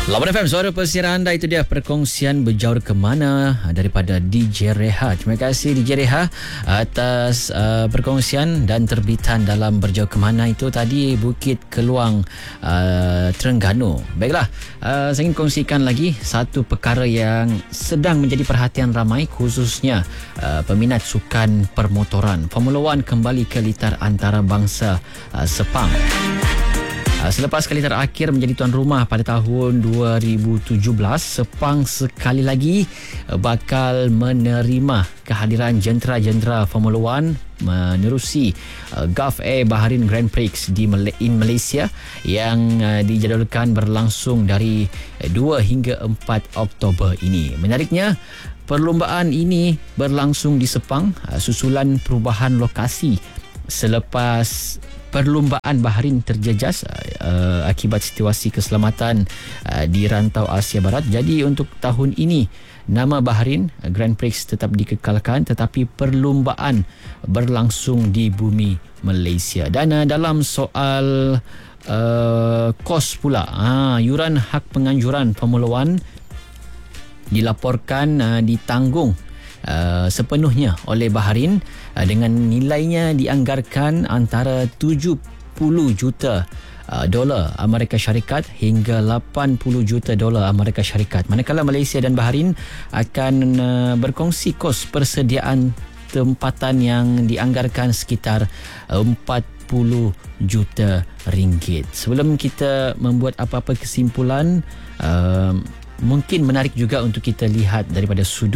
Lawan FM, suara persiaran anda, itu dia perkongsian berjauh ke mana daripada DJ Reha. Terima kasih DJ Reha atas perkongsian dan terbitan dalam berjauh ke mana itu tadi, Bukit Keluang, Terengganu. Baiklah, saya ingin kongsikan lagi satu perkara yang sedang menjadi perhatian ramai, khususnya peminat sukan permotoran. Formula One kembali ke litar antarabangsa Sepang. Selepas kali terakhir menjadi tuan rumah pada tahun 2017, Sepang sekali lagi bakal menerima kehadiran jentera-jentera Formula One menerusi Gulf Air Bahrain Grand Prix di Malaysia yang dijadualkan berlangsung dari 2 hingga 4 Oktober ini. Menariknya, perlombaan ini berlangsung di Sepang susulan perubahan lokasi selepas perlombaan Bahrain terjejas akibat situasi keselamatan di rantau Asia Barat. Jadi untuk tahun ini, nama Bahrain Grand Prix tetap dikekalkan, tetapi perlombaan berlangsung di bumi Malaysia. Dan dalam soal kos pula, yuran hak penganjuran Formula One dilaporkan ditanggung sepenuhnya oleh Bahrain dengan nilainya dianggarkan antara 70 juta dolar Amerika Syarikat hingga 80 juta dolar Amerika Syarikat. Manakala Malaysia dan Bahrain akan berkongsi kos persediaan tempatan yang dianggarkan sekitar 40 juta ringgit. Sebelum kita membuat apa-apa kesimpulan, mungkin menarik juga untuk kita lihat daripada sudut